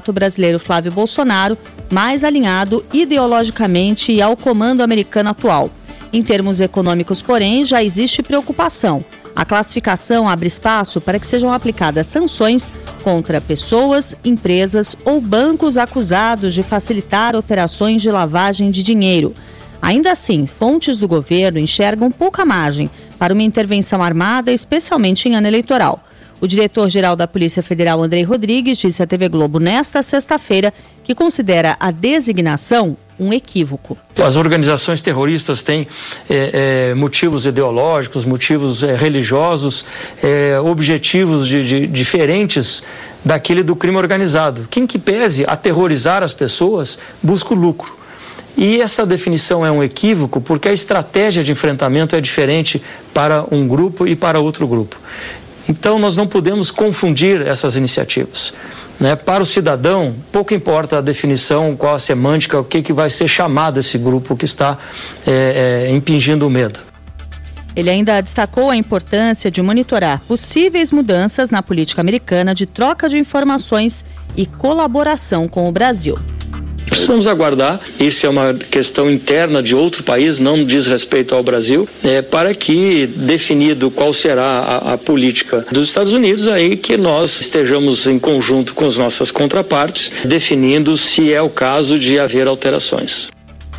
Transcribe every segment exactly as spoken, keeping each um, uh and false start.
candidato brasileiro Flávio Bolsonaro mais alinhado ideologicamente ao comando americano atual. Em termos econômicos, porém, já existe preocupação. A classificação abre espaço para que sejam aplicadas sanções contra pessoas, empresas ou bancos acusados de facilitar operações de lavagem de dinheiro. Ainda assim, fontes do governo enxergam pouca margem para uma intervenção armada, especialmente em ano eleitoral. O diretor-geral da Polícia Federal, Andrei Rodrigues, disse à T V Globo nesta sexta-feira que considera a designação um equívoco. As organizações terroristas têm é, é, motivos ideológicos, motivos é, religiosos, é, objetivos de, de, diferentes daquele do crime organizado. Quem que pese aterrorizar as pessoas busca o lucro. E essa definição é um equívoco porque a estratégia de enfrentamento é diferente para um grupo e para outro grupo. Então nós não podemos confundir essas iniciativas. Né? Para o cidadão, pouco importa a definição, qual a semântica, o que, que vai ser chamado esse grupo que está é, é, impingindo o medo. Ele ainda destacou a importância de monitorar possíveis mudanças na política americana de troca de informações e colaboração com o Brasil. Precisamos aguardar, isso é uma questão interna de outro país, não diz respeito ao Brasil, é, para que, definido qual será a, a política dos Estados Unidos, aí que nós estejamos em conjunto com as nossas contrapartes, definindo se é o caso de haver alterações.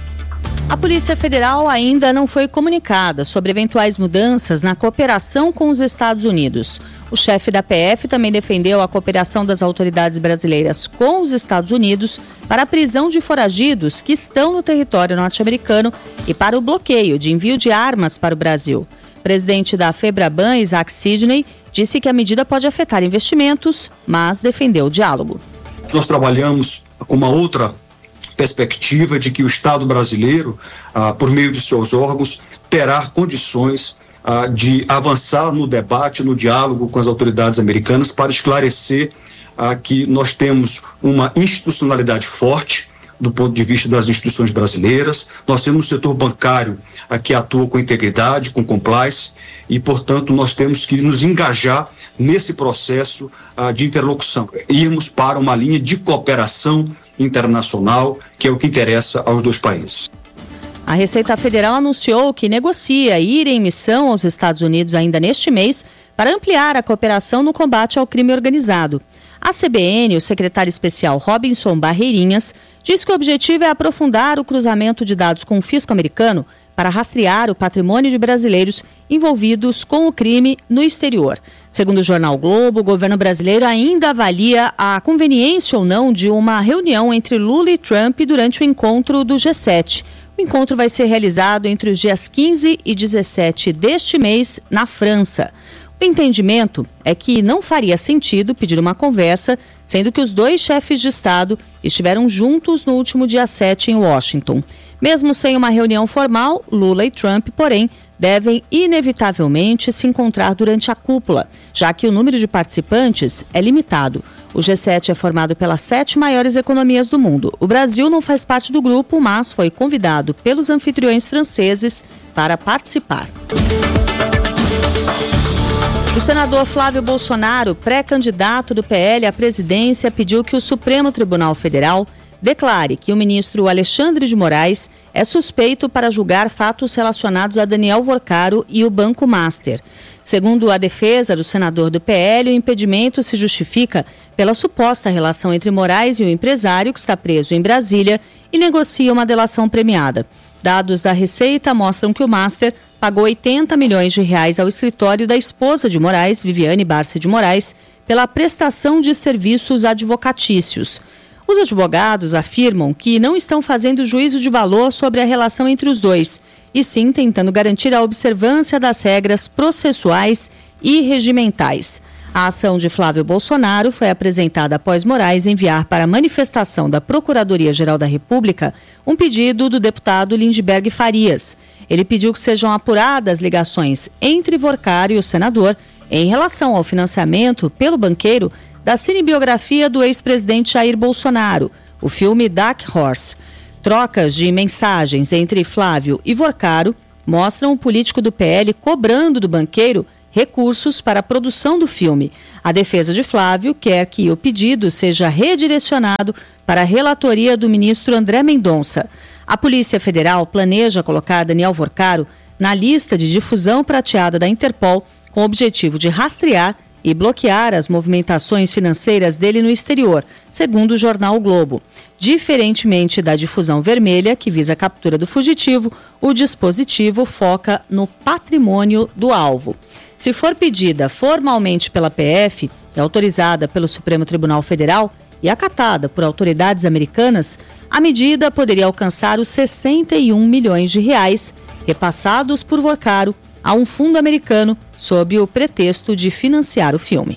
A Polícia Federal ainda não foi comunicada sobre eventuais mudanças na cooperação com os Estados Unidos. O chefe da P F também defendeu a cooperação das autoridades brasileiras com os Estados Unidos para a prisão de foragidos que estão no território norte-americano e para o bloqueio de envio de armas para o Brasil. O presidente da FEBRABAN, Isaac Sidney, disse que a medida pode afetar investimentos, mas defendeu o diálogo. Nós trabalhamos com uma outra perspectiva de que o Estado brasileiro, ah, por meio de seus órgãos, terá condições ah, de avançar no debate, no diálogo com as autoridades americanas para esclarecer ah, que nós temos uma institucionalidade forte do ponto de vista das instituições brasileiras, nós temos um setor bancário ah, que atua com integridade, com compliance, e, portanto, nós temos que nos engajar nesse processo ah, de interlocução. Irmos para uma linha de cooperação internacional, que é o que interessa aos dois países. A Receita Federal anunciou que negocia ir em missão aos Estados Unidos ainda neste mês para ampliar a cooperação no combate ao crime organizado. A C B N, o secretário especial Robinson Barreirinhas, diz que o objetivo é aprofundar o cruzamento de dados com o fisco americano para rastrear o patrimônio de brasileiros envolvidos com o crime no exterior. Segundo o jornal Globo, o governo brasileiro ainda avalia a conveniência ou não de uma reunião entre Lula e Trump durante o encontro do G sete. O encontro vai ser realizado entre os dias quinze e dezessete deste mês, na França. O entendimento é que não faria sentido pedir uma conversa, sendo que os dois chefes de Estado estiveram juntos no último dia sete em Washington. Mesmo sem uma reunião formal, Lula e Trump, porém, devem inevitavelmente se encontrar durante a cúpula, já que o número de participantes é limitado. O G sete é formado pelas sete maiores economias do mundo. O Brasil não faz parte do grupo, mas foi convidado pelos anfitriões franceses para participar. O senador Flávio Bolsonaro, pré-candidato do P L à presidência, pediu que o Supremo Tribunal Federal declare que o ministro Alexandre de Moraes é suspeito para julgar fatos relacionados a Daniel Vorcaro e o Banco Master. Segundo a defesa do senador do P L, o impedimento se justifica pela suposta relação entre Moraes e o empresário, que está preso em Brasília e negocia uma delação premiada. Dados da Receita mostram que o Master pagou oitenta milhões de reais ao escritório da esposa de Moraes, Viviane Barça de Moraes, pela prestação de serviços advocatícios. Os advogados afirmam que não estão fazendo juízo de valor sobre a relação entre os dois, e sim tentando garantir a observância das regras processuais e regimentais. A ação de Flávio Bolsonaro foi apresentada após Moraes enviar para a manifestação da Procuradoria-Geral da República um pedido do deputado Lindbergh Farias. Ele pediu que sejam apuradas ligações entre Vorcaro e o senador em relação ao financiamento pelo banqueiro da cinebiografia do ex-presidente Jair Bolsonaro, o filme Dark Horse. Trocas de mensagens entre Flávio e Vorcaro mostram o político do P L cobrando do banqueiro recursos para a produção do filme. A defesa de Flávio quer que o pedido seja redirecionado para a relatoria do ministro André Mendonça. A Polícia Federal planeja colocar Daniel Vorcaro na lista de difusão prateada da Interpol, com o objetivo de rastrear e bloquear as movimentações financeiras dele no exterior, segundo o jornal o Globo. Diferentemente da difusão vermelha, que visa a captura do fugitivo, o dispositivo foca no patrimônio do alvo. Se for pedida formalmente pela P F e autorizada pelo Supremo Tribunal Federal e acatada por autoridades americanas, a medida poderia alcançar os sessenta e um milhões de reais repassados por Vorcaro a um fundo americano sob o pretexto de financiar o filme.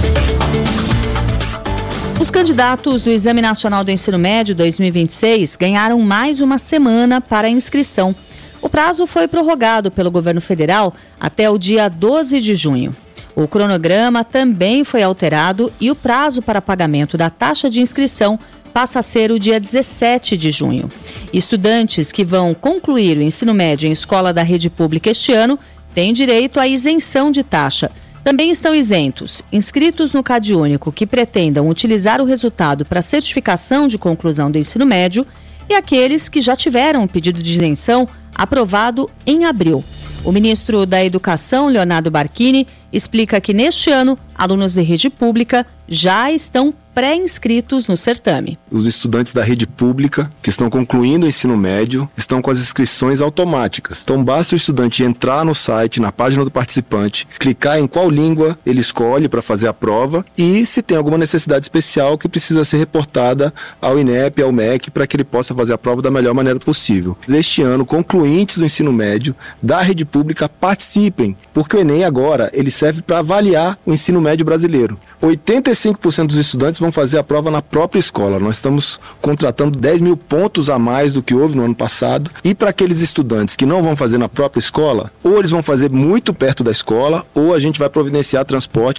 Os candidatos do Exame Nacional do Ensino Médio dois mil e vinte e seis ganharam mais uma semana para a inscrição. O prazo foi prorrogado pelo governo federal até o dia doze de junho. O cronograma também foi alterado e o prazo para pagamento da taxa de inscrição passa a ser o dia dezessete de junho. Estudantes que vão concluir o ensino médio em escola da rede pública este ano têm direito à isenção de taxa. Também estão isentos inscritos no CadÚnico que pretendam utilizar o resultado para certificação de conclusão do ensino médio e aqueles que já tiveram o pedido de isenção aprovado em abril. O ministro da Educação, Leonardo Barquini, explica que neste ano, alunos de rede pública já estão pré-inscritos no certame. Os estudantes da rede pública que estão concluindo o ensino médio estão com as inscrições automáticas. Então basta o estudante entrar no site, na página do participante, clicar em qual língua ele escolhe para fazer a prova e se tem alguma necessidade especial que precisa ser reportada ao INEP, ao M E C, para que ele possa fazer a prova da melhor maneira possível. Este ano, concluintes do ensino médio da rede pública participem, porque o Enem agora ele serve para avaliar o ensino médio brasileiro. oitenta e cinco por cento dos estudantes vão fazer a prova na própria escola. Nós estamos contratando dez mil pontos a mais do que houve no ano passado. E para aqueles estudantes que não vão fazer na própria escola, ou eles vão fazer muito perto da escola, ou a gente vai providenciar transporte.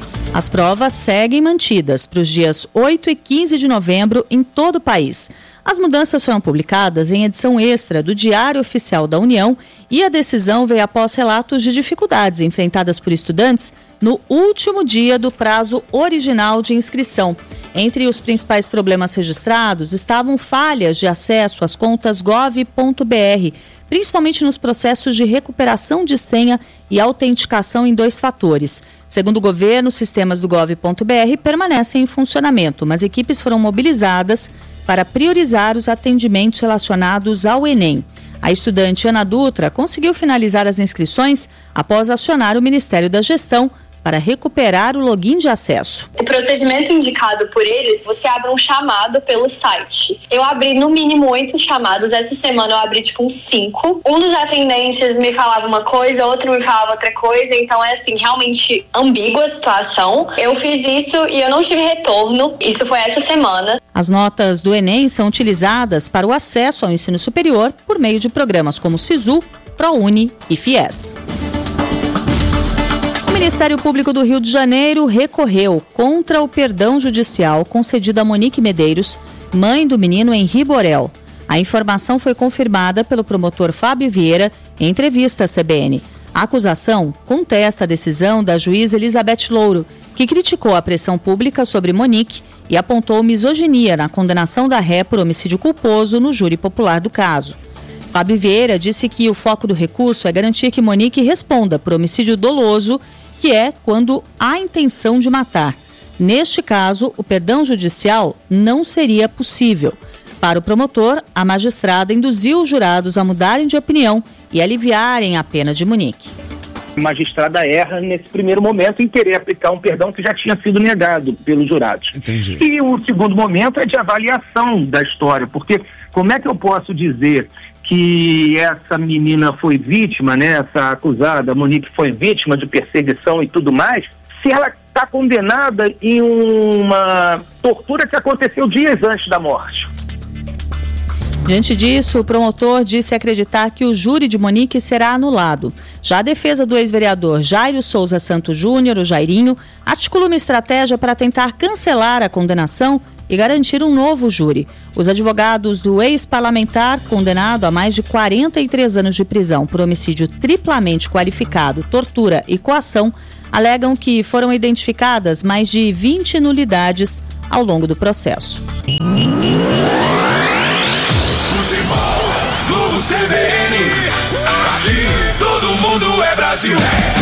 As provas seguem mantidas para os dias oito e quinze de novembro em todo o país. As mudanças foram publicadas em edição extra do Diário Oficial da União e a decisão veio após relatos de dificuldades enfrentadas por estudantes no último dia do prazo original de inscrição. Entre os principais problemas registrados estavam falhas de acesso às contas gov ponto br, principalmente nos processos de recuperação de senha e autenticação em dois fatores. Segundo o governo, os sistemas do gov ponto br permanecem em funcionamento, mas equipes foram mobilizadas para priorizar os atendimentos relacionados ao Enem. A estudante Ana Dutra conseguiu finalizar as inscrições após acionar o Ministério da Gestão para recuperar o login de acesso. O procedimento indicado por eles, você abre um chamado pelo site. Eu abri no mínimo oito chamados, essa semana eu abri tipo uns cinco. Um dos atendentes me falava uma coisa, outro me falava outra coisa, então é assim, realmente ambígua a situação. Eu fiz isso e eu não tive retorno, isso foi essa semana. As notas do Enem são utilizadas para o acesso ao ensino superior por meio de programas como SISU, ProUni e FIES. O Ministério Público do Rio de Janeiro recorreu contra o perdão judicial concedido a Monique Medeiros, mãe do menino Henri Borel. A informação foi confirmada pelo promotor Fábio Vieira em entrevista à C B N. A acusação contesta a decisão da juíza Elizabeth Louro, que criticou a pressão pública sobre Monique e apontou misoginia na condenação da ré por homicídio culposo no júri popular do caso. Fábio Vieira disse que o foco do recurso é garantir que Monique responda por homicídio doloso, que é quando há intenção de matar. Neste caso, o perdão judicial não seria possível. Para o promotor, a magistrada induziu os jurados a mudarem de opinião e aliviarem a pena de Monique. A magistrada erra nesse primeiro momento em querer aplicar um perdão que já tinha sido negado pelos jurados. Entendi. E o segundo momento é de avaliação da história, porque como é que eu posso dizer que essa menina foi vítima, né, essa acusada, Monique, foi vítima de perseguição e tudo mais, se ela está condenada em uma tortura que aconteceu dias antes da morte? Diante disso, o promotor disse acreditar que o júri de Monique será anulado. Já a defesa do ex-vereador Jairo Souza Santos Júnior, o Jairinho, articula uma estratégia para tentar cancelar a condenação e garantir um novo júri. Os advogados do ex-parlamentar, condenado a mais de quarenta e três anos de prisão por homicídio triplamente qualificado, tortura e coação, alegam que foram identificadas mais de vinte nulidades ao longo do processo. Futebol no C B N, aqui todo mundo é Brasil.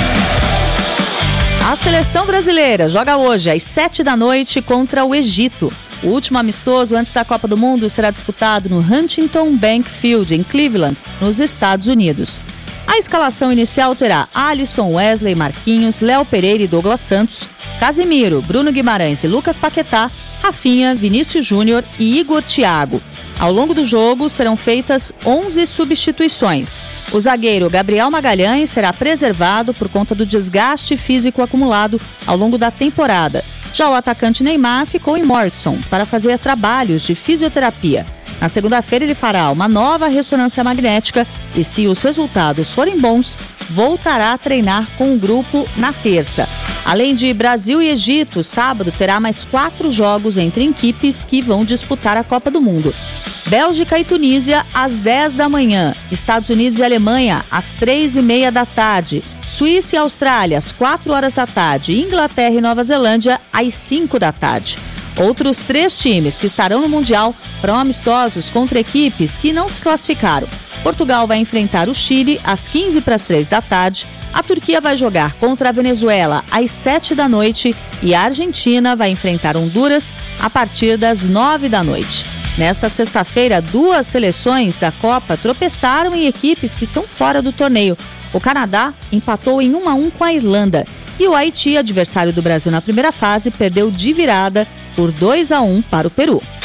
A seleção brasileira joga hoje às sete da noite contra o Egito. O último amistoso antes da Copa do Mundo será disputado no Huntington Bank Field, em Cleveland, nos Estados Unidos. A escalação inicial terá Alisson, Wesley, Marquinhos, Léo Pereira e Douglas Santos, Casemiro, Bruno Guimarães e Lucas Paquetá, Rafinha, Vinícius Júnior e Igor Thiago. Ao longo do jogo serão feitas onze substituições. O zagueiro Gabriel Magalhães será preservado por conta do desgaste físico acumulado ao longo da temporada. Já o atacante Neymar ficou em Morrison para fazer trabalhos de fisioterapia. Na segunda-feira ele fará uma nova ressonância magnética e, se os resultados forem bons, voltará a treinar com o grupo na terça. Além de Brasil e Egito, sábado terá mais quatro jogos entre equipes que vão disputar a Copa do Mundo. Bélgica e Tunísia às dez da manhã, Estados Unidos e Alemanha às três e meia da tarde, Suíça e Austrália às quatro horas da tarde, Inglaterra e Nova Zelândia às cinco da tarde. Outros três times que estarão no Mundial farão amistosos contra equipes que não se classificaram. Portugal vai enfrentar o Chile às quinze para as três da tarde, a Turquia vai jogar contra a Venezuela às sete da noite e a Argentina vai enfrentar Honduras a partir das nove da noite. Nesta sexta-feira, duas seleções da Copa tropeçaram em equipes que estão fora do torneio. O Canadá empatou em um a um com a Irlanda e o Haiti, adversário do Brasil na primeira fase, perdeu de virada por dois a um para o Peru.